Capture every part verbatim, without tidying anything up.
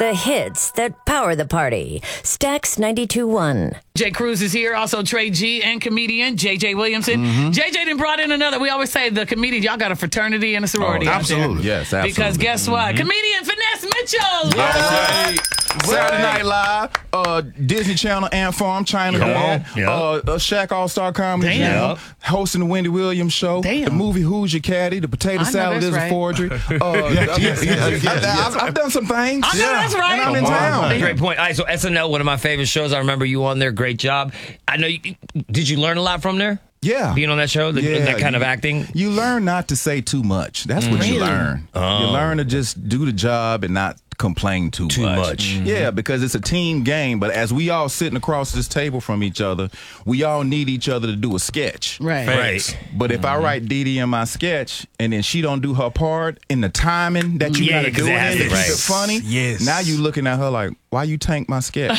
The hits that power the party. Stax ninety-two point one. Jay Cruz is here. Also Trey G and comedian J J Williamson. Mm-hmm. J J done brought in another. We always say the comedian, y'all got a fraternity and a sorority. Oh, out absolutely. there. Yes, absolutely. Because guess what? Mm-hmm. Comedian Finesse Mitchell. Yeah. Saturday Night Live, uh, Disney Channel, Ant Farm, China Grad, Yep. uh, uh, Shaq All-Star Comedy Damn. Jam, hosting the Wendy Williams Show, Damn. the movie Who's Your Caddy, the potato I know salad that's is right. a forgery. Uh, yeah, yeah, yeah, I, I've, I've done some things. I know that's right. And I'm in Come on. town. Great point. All right, so S N L, one of my favorite shows. I remember you on there. Great job. I know. You, did you learn a lot from there? Yeah. Being on that show, the, Yeah, that kind of you- acting. You learn not to say too much. That's what you Really? learn. Oh. You learn to just do the job and not complain too, Too much. much. Mhm. Yeah, because it's a team game. But as we all sitting across this table from each other, we all need each other to do a sketch. Right. Right. But if I write Dee Dee in my sketch and then she don't do her part in the timing that you Yeah, got to 'cause do it it has in to to be keep right. it funny, Yes. now you looking at her like, why you tank my sketch?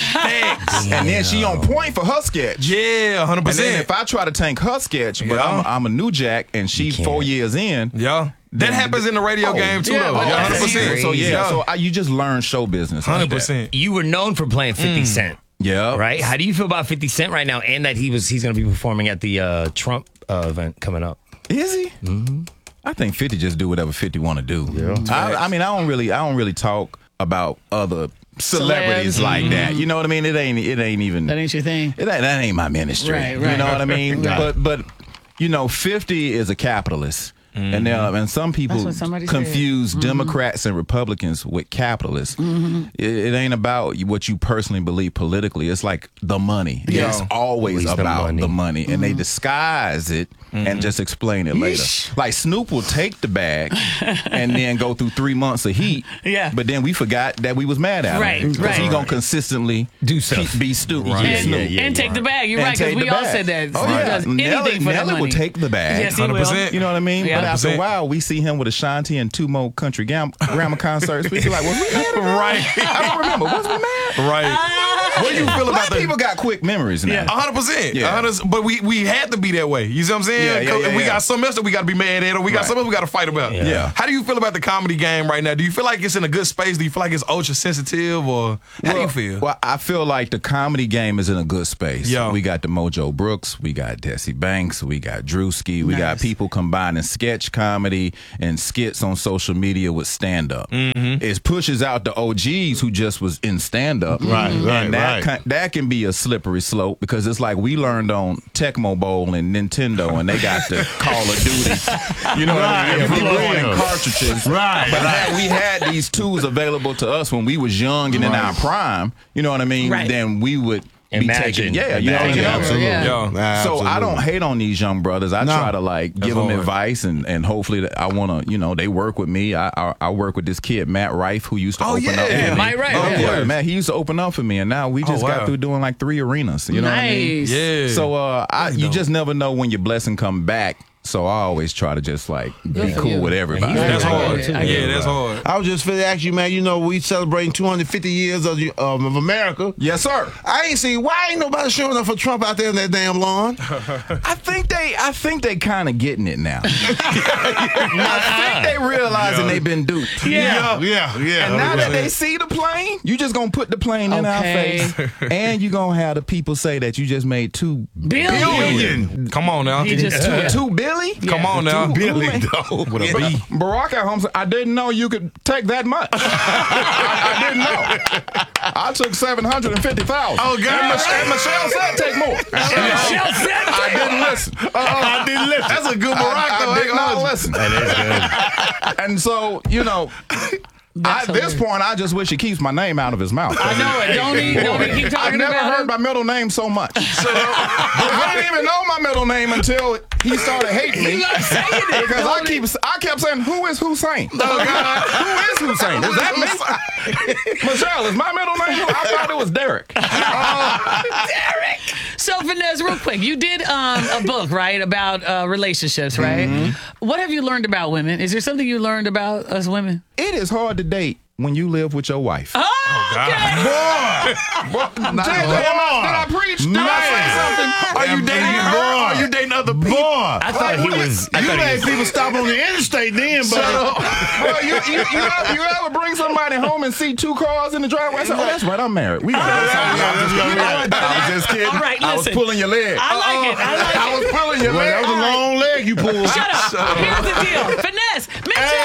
And then she on point for her sketch. Yeah, one hundred And then percent. if I try to tank her sketch, but Yeah. I'm, I'm a new jack and she can't. four years in. Yeah. That Then- happens in the radio Oh, game too, yeah, though. but Yeah, that's one hundred percent. So yeah, Yeah. so I, you just learn show business. like one hundred that. percent. You were known for playing fifty Cent, Yeah. right? How do you feel about fifty Cent right now, and that he was he's going to be performing at the uh, Trump uh, event coming up? Is he? Mm-hmm. I think fifty just do whatever fifty want to do. Yeah. I, I mean, I don't really, I don't really talk about other celebrities Celebs. like that. You know what I mean? It ain't, it ain't even. That ain't your thing. It ain't, that ain't my ministry. Right, You right. know what I mean? Right. But but you know, fifty is a capitalist. And uh, and some people That's what somebody said. confuse Mm-hmm. Democrats and Republicans with capitalists. Mm-hmm. It, it ain't about what you personally believe politically. It's like the money. Yeah. It's always Always the about money. the money, and they disguise it and just explain it later. Yeesh. Like Snoop will take the bag and then go through three months of heat. Yeah. But then we forgot that we was mad at Right, him because right. he gonna consistently Do stuff. keep- be stupid. Right. And, Snoop. and take the bag. You're And right, because take we the all bag. said that. Oh, Snoop yeah. does anything Nelly, for that Nelly money. will take the bag. Yes, he one hundred will. percent. You know what I mean? Yeah. But after a one hundred percent. while, we see him with Ashanti and two more country gam- grammar concerts. We be like, was we mad? Right. I don't remember. Was we mad? Right. What do you feel A lot about of the people got quick memories now. Yeah. A hundred percent. Yeah. A hundred- But we we had to be that way. You see what I'm saying? Yeah, yeah, yeah, we yeah. got something else that we got to be mad at, or we got Right. something else we got to fight about. Yeah. Yeah. How do you feel about the comedy game right now? Do you feel like it's in a good space? Do you feel like it's ultra sensitive, or how do you feel? Well, I feel like the comedy game is in a good space. Yeah. We got the Mojo Brooks, we got Desi Banks, we got Drewski, we got Nice. people combining sketch comedy and skits on social media with stand up. Mm-hmm. It pushes out the O Gs who just was in stand up. Right, right, and that right. Can, that can be a slippery slope because it's like we learned on Tecmo Bowl and Nintendo and they got the Call of Duty. You know what I mean? Right, We for running real. cartridges. Right, But right. had we had these tools available to us when we was young and in our prime, you know what I mean? Right. Then we would be Imagine. taking, yeah, you know, Imagine. you know. Absolutely. Yeah. Yeah. So I don't hate on these young brothers. I No. try to like give them hard. advice and, and hopefully that I want to, you know, they work with me. I, I I work with this kid Matt Rife who used to Oh, open yeah. up. For me. Mike Rife, Oh, yeah. yeah, man, he used to open up for me, and now we just Oh, wow. got through doing like three arenas. You know what I mean? Nice. Yeah. So uh, I, you dope. just never know when your blessing come back. So I always try to just like be for cool you. with everybody. Yeah, That's I get hard. it. I get Yeah, it. that's hard. I was just finna ask you, man. You know, we celebrating two hundred fifty years of, the- um, of America. Yes, sir. I ain't seen why ain't nobody showing up for Trump out there in that damn lawn. I think they, I think they kind of getting it now. I think they realizing they been duped. Yeah. yeah, yeah. And now that they see the plane, you just gonna put the plane in our Okay. face, and you gonna have the people say that you just made two Billion. billion. Come on now. He just took two Billy. Come on now. Two Billy, Billy. though. With a B. Barack at home said, I didn't know you could take that much. I, I didn't know. I took seven hundred and fifty thousand. Oh, God. And, Mich- and Michelle said take more. Michelle said I didn't listen. Uh, I didn't listen. That's a good Barack, I, though. I did ain't not gonna- listen. That is good. And so, you know, I, at this hilarious. point, I just wish he keeps my name out of his mouth. I know it. Don't he, don't he keep I've talking never about heard it? my middle name so much. I didn't even know my middle name until he started hating me. You not saying it. Because I don't keep, I kept saying, "Who is Hussein? Oh God, who is Hussein? Is that me? Michelle, is my middle name? I thought it was Derek. Derek. So, Finesse, real quick, you did um, a book, right, about uh, relationships, right? Mm-hmm. What have you learned about women? Is there something you learned about us women? It is hard to date when you live with your wife. Oh! Did I preach? Did I say something? Are you dating her? Boy. Are you dating other people? Boy, I thought he was. I you thought he made was. people stop on the interstate then, Shut but up. Bro, you, you, you, ever, you ever bring somebody home and see two cars in the driveway? I said, oh, that's right, I'm married. We got I was just kidding. All right, I was listen. pulling your leg. I like it. I like I was pulling your well, leg. that was a long leg you pulled. Shut up. Here's the deal. Finesse. Mitchell.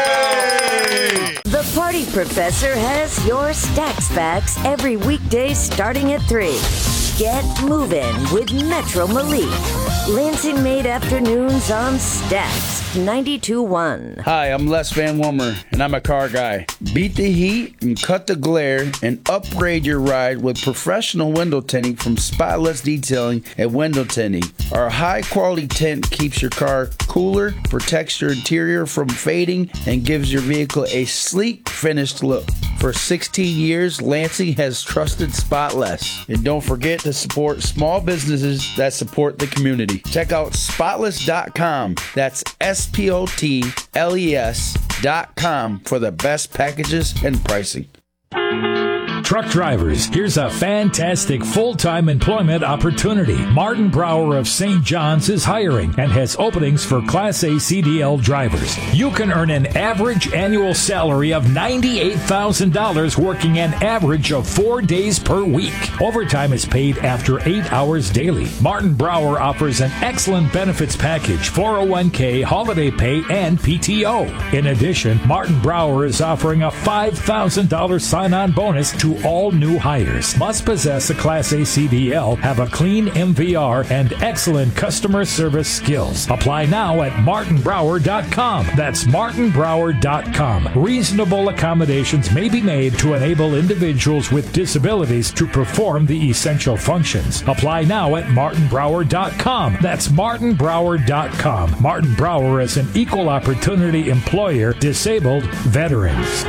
Hey! The Party Professor has your Stacks Facts every weekday starting at three. Get moving with Metro Malik. Lansing Made Afternoons on Stacks ninety-two point one. Hi, I'm Les Van Wummer, and I'm a car guy. Beat the heat and cut the glare and upgrade your ride with professional window tinting from Spotless Detailing at Window Tinting. Our high-quality tint keeps your car cooler, protects your interior from fading, and gives your vehicle a sleek, finished look. For sixteen years, Lansing has trusted Spotless. And don't forget to support small businesses that support the community. Check out spotless dot com. That's S P O T L E S dot com for the best packages and pricing. Truck drivers, here's a fantastic full-time employment opportunity. Martin Brower of Saint John's is hiring and has openings for Class A C D L drivers. You can earn an average annual salary of ninety-eight thousand dollars working an average of four days per week. Overtime is paid after eight hours daily. Martin Brower offers an excellent benefits package, four oh one k, holiday pay, and P T O. In addition, Martin Brower is offering a five thousand dollars sign-on bonus to all new hires. Must possess a Class A C D L, have a clean M V R, and excellent customer service skills. Apply now at martin brower dot com. That's martin brower dot com. Reasonable accommodations may be made to enable individuals with disabilities to perform the essential functions. Apply now at martin brower dot com. That's martin brower dot com. Martin Brower is an equal opportunity employer, disabled veterans.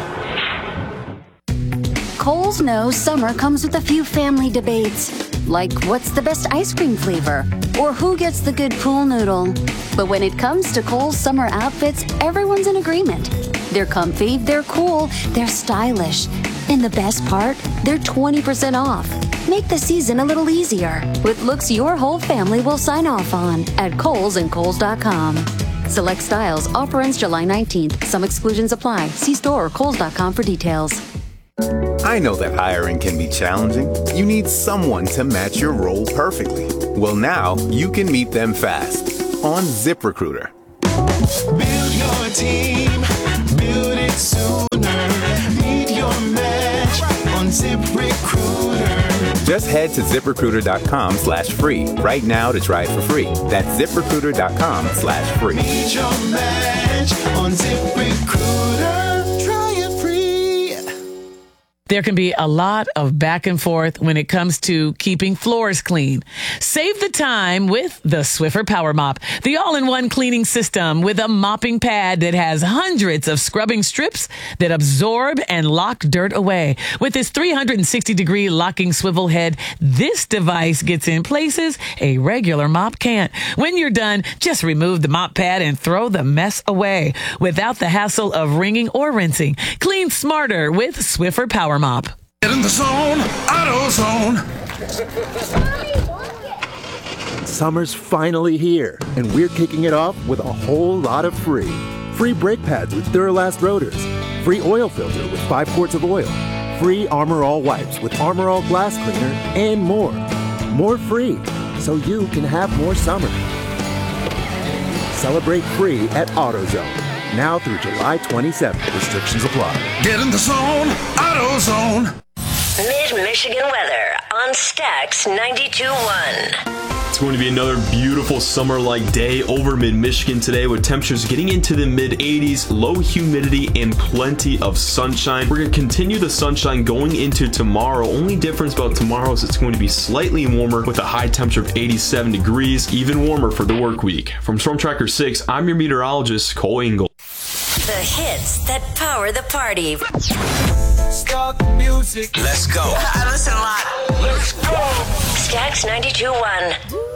Kohl's knows summer comes with a few family debates, like what's the best ice cream flavor, or who gets the good pool noodle. But when it comes to Kohl's summer outfits, everyone's in agreement. They're comfy, they're cool, they're stylish. And the best part, they're twenty percent off. Make the season a little easier with looks your whole family will sign off on at Kohl's and Kohl's dot com. Select styles, offer ends July nineteenth. Some exclusions apply. See store or Kohl's dot com for details. I know that hiring can be challenging. You need someone to match your role perfectly. Well, now you can meet them fast on ZipRecruiter. Build your team, build it sooner. Meet your match on ZipRecruiter. Just head to ZipRecruiter dot com slash free right now to try it for free. That's ZipRecruiter dot com slash free. Meet your match on ZipRecruiter. Try it free. There can be a lot of back and forth when it comes to keeping floors clean. Save the time with the Swiffer Power Mop, the all-in-one cleaning system with a mopping pad that has hundreds of scrubbing strips that absorb and lock dirt away. With its three hundred sixty degree locking swivel head, this device gets in places a regular mop can't. When you're done, just remove the mop pad and throw the mess away without the hassle of wringing or rinsing. Clean smarter with Swiffer Power Mop. Get in the zone, AutoZone. Summer's finally here, and we're kicking it off with a whole lot of free. Free brake pads with Duralast rotors. Free oil filter with five quarts of oil. Free Armor All wipes with Armor All glass cleaner, and more. More free, so you can have more summer. Celebrate free at AutoZone. Now through July twenty-seventh. Restrictions apply. Get in the zone, AutoZone. Mid-Michigan weather on Stacks ninety-two point one. It's going to be another beautiful summer-like day over mid-Michigan today with temperatures getting into the mid-eighties, low humidity, and plenty of sunshine. We're going to continue the sunshine going into tomorrow. Only difference about tomorrow is it's going to be slightly warmer with a high temperature of eighty-seven degrees, even warmer for the work week. From Storm Tracker six, I'm your meteorologist, Cole Engel. The hits that power the party. Start the music. Let's go. I listen a lot. Let's go. Stacks ninety-two point one.